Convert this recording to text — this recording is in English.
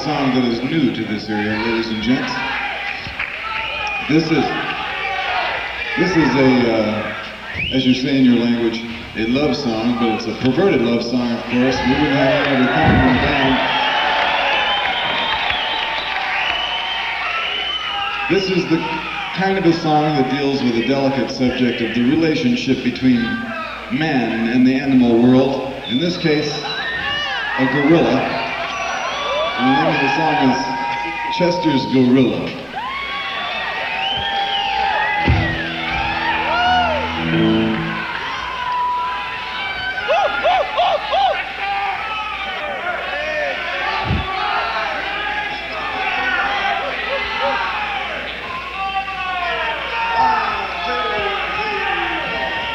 song that is new to this area, ladies and gents. This is a, as you say in your language, a love song, but it's a perverted love song, of course. We wouldn't have any other kind of band. This is the kind of a song that deals with a delicate subject of the relationship between man and the animal world. In this case, a gorilla. And the name of the song is Chester's Gorilla.